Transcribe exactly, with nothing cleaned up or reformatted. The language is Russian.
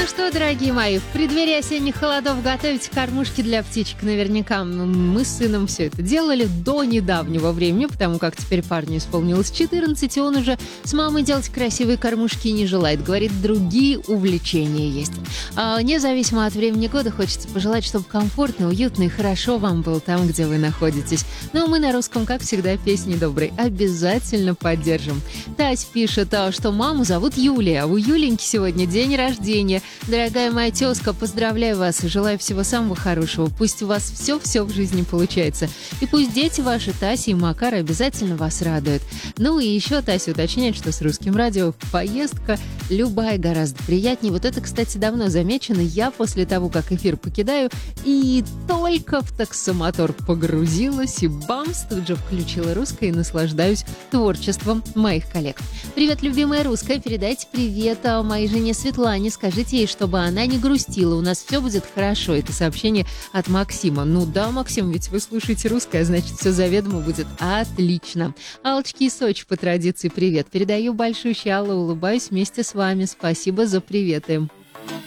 Ну что, дорогие мои, в преддверии осенних холодов готовите кормушки для птичек наверняка. Мы с сыном все это делали до недавнего времени, потому как теперь парню исполнилось четырнадцать, и он уже с мамой делать красивые кормушки не желает. Говорит, другие увлечения есть. А независимо от времени года хочется пожелать, чтобы комфортно, уютно и хорошо вам было там, где вы находитесь. Ну а мы на русском, как всегда, песни доброй обязательно поддержим. Тась пишет, что маму зовут Юлия, а у Юленьки сегодня день рождения. Дорогая моя тезка, поздравляю вас и желаю всего самого хорошего. Пусть у вас все-все в жизни получается. И пусть дети ваши, Тася и Макар, обязательно вас радуют. Ну и еще Тася уточняет, что с русским радио поездка любая гораздо приятнее. Вот это, кстати, давно замечено. Я после того, как эфир покидаю, и только в таксомотор погрузилась, и бамс, тут же включила русское и наслаждаюсь творчеством моих коллег. Привет, любимая русская, передайте привет моей жене Светлане, скажите ей, чтобы она не грустила, у нас все будет хорошо. Это сообщение от Максима. Ну да, Максим, ведь вы слушаете русское, значит, все заведомо будет отлично. Аллочки из Сочи по традиции привет. Передаю большущий, Алла, улыбаюсь вместе с вами. Спасибо за приветы.